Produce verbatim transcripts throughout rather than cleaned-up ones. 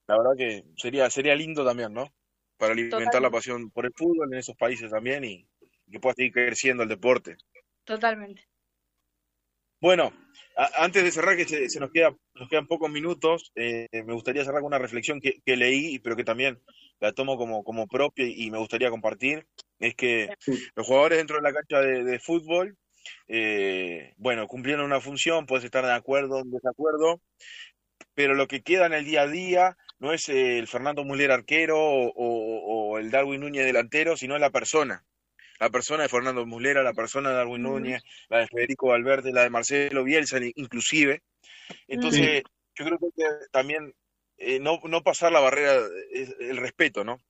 la verdad que sería, sería lindo también, ¿no? Para alimentar la Totalmente, pasión por el fútbol en esos países también y que pueda seguir creciendo el deporte. totalmente. Bueno, a- antes de cerrar, que se, se nos queda, nos quedan pocos minutos, eh, me gustaría cerrar con una reflexión que, que leí, pero que también la tomo como, como propia y, y me gustaría compartir, es que los jugadores dentro de la cancha de, de fútbol, eh, bueno, cumplieron una función, puedes estar de acuerdo o en desacuerdo, pero lo que queda en el día a día no es eh, el Fernando Muslera arquero o, o- o el Darwin Núñez delantero, sino es la persona. La persona de Fernando Muslera, la persona de Darwin Ujú, Núñez, la de Federico Valverde, la de Marcelo Bielsa, inclusive. ujú, Entonces, yo creo que hay que también eh, no, no pasar la barrera, eh, el respeto, ¿no?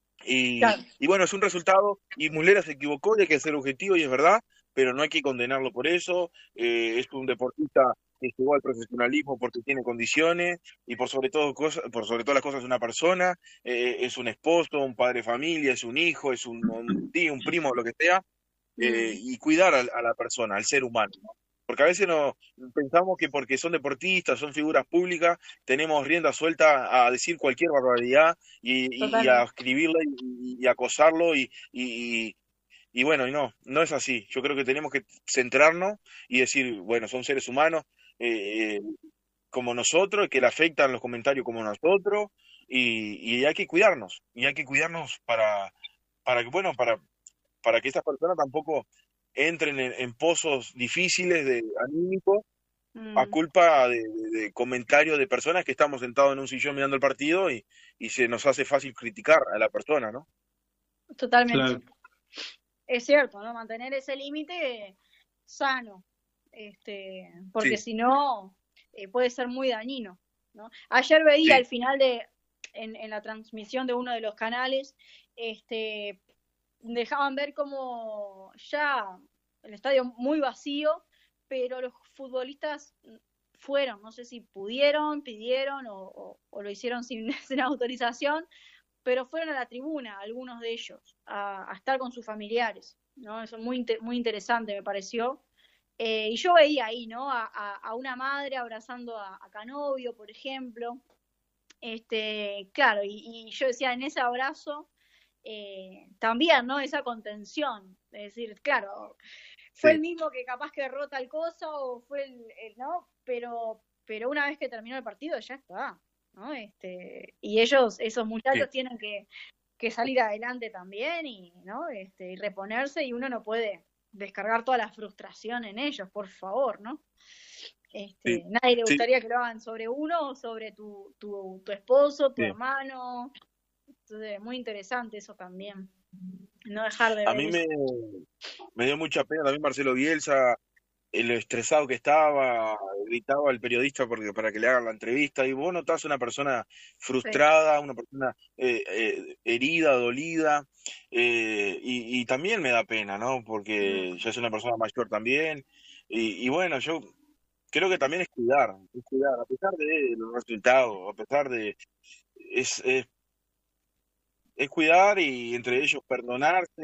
Y, claro. y bueno, es un resultado, y Muslera se equivocó, y hay que ser objetivo, y es verdad, pero no hay que condenarlo por eso. Eh, es un deportista que llegó al profesionalismo porque tiene condiciones, y por sobre todo cosas, por sobre todas las cosas es una persona, eh, es un esposo, un padre de familia, es un hijo, es un, un tío, un primo, lo que sea, eh, Mm, y cuidar a, a la persona, al ser humano, ¿no? Porque a veces no pensamos que porque son deportistas, son figuras públicas, tenemos rienda suelta a decir cualquier barbaridad y, y- y a totalmente. escribirle y, y acosarlo y, y, y bueno, y no, no es así. Yo creo que tenemos que centrarnos y decir, bueno, son seres humanos eh, eh, como nosotros, que le afectan los comentarios como nosotros y, y hay que cuidarnos, y hay que cuidarnos para, para que, bueno, para, para que estas personas tampoco entren en, en pozos difíciles de anímicos a Mm, culpa de, de- de comentarios de personas que estamos sentados en un sillón mirando el partido y, y se nos hace fácil criticar a la persona, ¿no? totalmente. Claro, Es cierto, ¿no? Mantener ese límite sano, este, porque Sí, si no, eh, puede ser muy dañino, ¿no? Ayer veía al sí, final de, en, en la transmisión de uno de los canales, este, dejaban ver como ya el estadio muy vacío, pero los futbolistas fueron, no sé si pudieron, pidieron o, o, o lo hicieron sin, sin autorización, pero fueron a la tribuna, algunos de ellos, a, a estar con sus familiares, ¿no? Eso es muy, muy interesante, me pareció. Eh, y yo veía ahí, ¿no? A, a, a una madre abrazando a, a Canovio, por ejemplo. Este, claro, y, y yo decía, en ese abrazo, eh, también, ¿no? Esa contención. Es decir, claro, fue el sí, mismo que capaz que derrota al coso, o fue el, el, ¿no? Pero, pero una vez que terminó el partido, ya está. ¿No? Este, y ellos, esos sí, muchachos tienen que, que salir adelante también y, ¿no? Este, y reponerse y uno no puede descargar toda la frustración en ellos, por favor, ¿no? sí, Este, nadie le sí. gustaría que lo hagan sobre uno o sobre tu, tu, tu esposo, tu Sí. hermano. Entonces, muy interesante eso también. No dejar de A ver mí eso. me, me dio mucha pena también Marcelo Bielsa, eh, lo estresado que estaba, gritaba al periodista porque, para que le hagan la entrevista, y vos notás una persona Sí. frustrada, una persona eh, eh, herida, dolida, eh, y, y también me da pena, ¿no? Porque Mm, ya es una persona mayor también, y, y bueno, yo creo que también es cuidar, es cuidar, a pesar de los resultados, a pesar de... Es, es, es cuidar y entre ellos perdonarse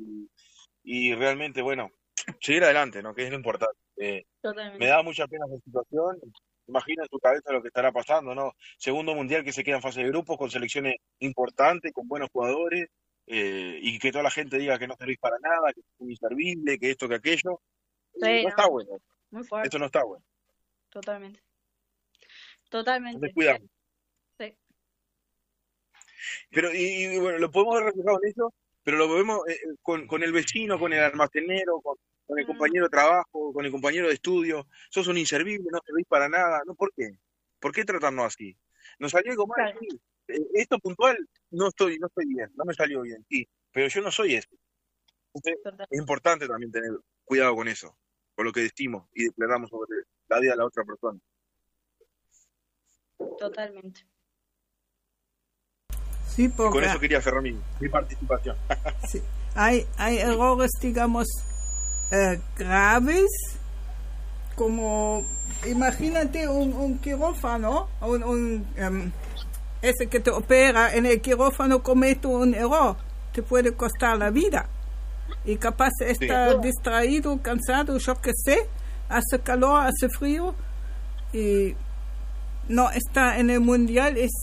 y, y realmente, bueno, seguir adelante, ¿no? Que es lo importante. Eh, me totalmente. da mucha pena esa situación. Imagina en tu cabeza lo que estará pasando, ¿no? Segundo mundial que se queda en fase de grupos con selecciones importantes, con buenos jugadores, eh, y que toda la gente diga que no servís para nada, que es un inservible, que esto, que aquello. Eh, Sí, no está no, bueno. muy Esto fuerte. no está bueno. Totalmente. Entonces, Totalmente. Eh, cuidamos. sí. Pero, y, y, bueno, lo podemos ver reflejado en eso, pero lo vemos eh, eh, con, con el vecino, con el almacenero, con, con el Mm, compañero de trabajo, con el compañero de estudio. Sos un inservible, no servís para nada. ¿No? ¿Por qué? ¿Por qué tratarnos así? ¿Nos salió algo mal? claro, Sí. Eh, esto puntual, no estoy, no estoy bien, no me salió bien, sí. Pero yo no soy eso. Entonces, total, es importante también tener cuidado con eso, con lo que decimos y declaramos sobre la vida de la otra persona. totalmente. sí, Y con porque eso quería cerrar mi, mi participación. sí, hay, hay errores, digamos, eh, graves, como imagínate un, un quirófano, un, un um, ese que te opera en el quirófano comete un error, te puede costar la vida. Y capaz Sí. está distraído, cansado, yo qué sé, hace calor, hace frío y no está en el mundial, es